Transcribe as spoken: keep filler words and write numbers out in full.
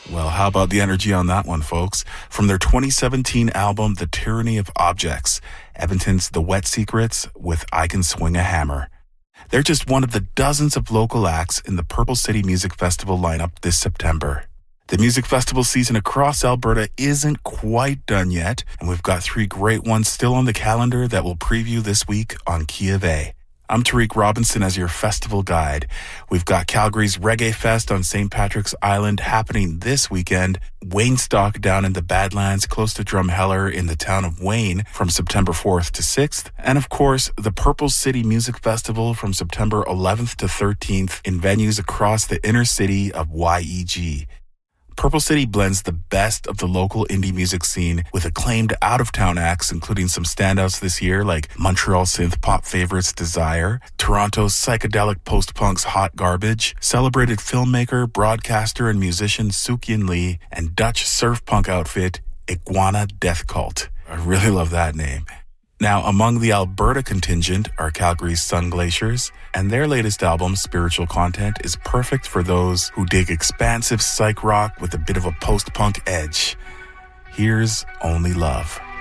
Well, how about the energy on that one, folks? From their twenty seventeen album, The Tyranny of Objects, Edmonton's The Wet Secrets with I Can Swing a Hammer. They're just one of the dozens of local acts in the Purple City Music Festival lineup this September. The music festival season across Alberta isn't quite done yet, and we've got three great ones still on the calendar that we'll preview this week on Key of A. I'm Tariq Robinson as your festival guide. We've got Calgary's Reggae Fest on Saint Patrick's Island happening this weekend, Waynestock down in the Badlands close to Drumheller in the town of Wayne from September fourth to sixth, and of course, the Purple City Music Festival from September eleventh to thirteenth in venues across the inner city of Y E G. Purple City blends the best of the local indie music scene with acclaimed out-of-town acts, including some standouts this year like Montreal synth pop favorites Desire, Toronto's psychedelic post-punk's Hot Garbage, celebrated filmmaker, broadcaster, and musician Sukyin Lee, and Dutch surf punk outfit Iguana Death Cult. I really love that name. Now, among the Alberta contingent are Calgary's Sun Glaciers, and their latest album, Spiritual Content, is perfect for those who dig expansive psych rock with a bit of a post-punk edge. Here's Only Love.